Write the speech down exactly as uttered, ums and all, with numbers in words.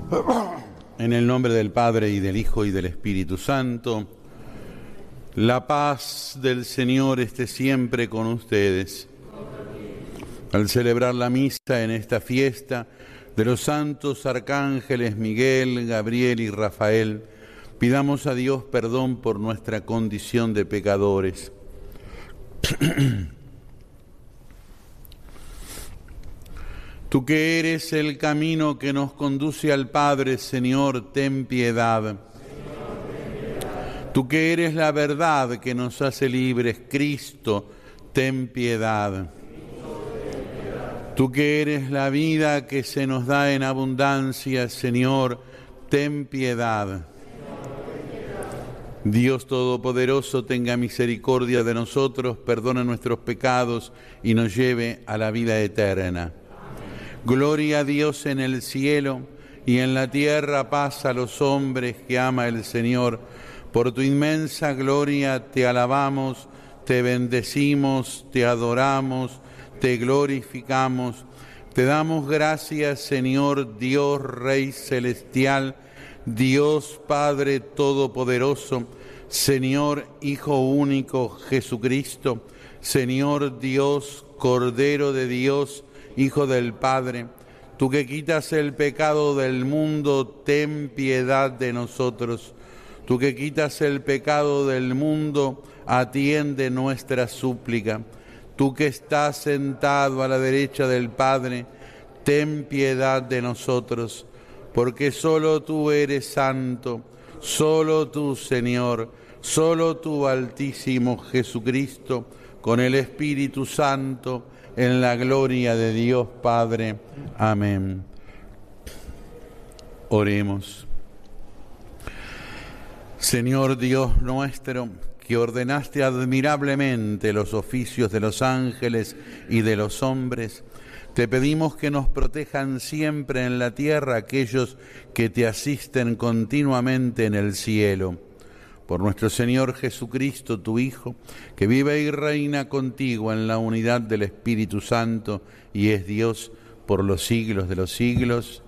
En el nombre del Padre, y del Hijo, y del Espíritu Santo, la paz del Señor esté siempre con ustedes. Al celebrar la misa en esta fiesta de los santos arcángeles Miguel, Gabriel y Rafael, pidamos a Dios perdón por nuestra condición de pecadores. Tú que eres el camino que nos conduce al Padre, Señor, ten piedad. Tú que eres la verdad que nos hace libres, Cristo, ten piedad. Tú que eres la vida que se nos da en abundancia, Señor, ten piedad. Dios Todopoderoso, tenga misericordia de nosotros, perdona nuestros pecados y nos lleve a la vida eterna. Gloria a Dios en el cielo y en la tierra paz a los hombres que ama el Señor. Por tu inmensa gloria te alabamos, te bendecimos, te adoramos, te glorificamos. Te damos gracias, Señor Dios, Rey celestial, Dios Padre Todopoderoso, Señor Hijo único Jesucristo, Señor Dios, Cordero de Dios, Hijo del Padre, tú que quitas el pecado del mundo, ten piedad de nosotros. Tú que quitas el pecado del mundo, atiende nuestra súplica. Tú que estás sentado a la derecha del Padre, ten piedad de nosotros, porque solo tú eres santo, solo tú, Señor, solo tú, Altísimo Jesucristo, con el Espíritu Santo, en la gloria de Dios Padre. Amén. Oremos. Señor Dios nuestro, que ordenaste admirablemente los oficios de los ángeles y de los hombres, te pedimos que nos protejan siempre en la tierra aquellos que te asisten continuamente en el cielo. Por nuestro Señor Jesucristo, tu Hijo, que vive y reina contigo en la unidad del Espíritu Santo y es Dios por los siglos de los siglos.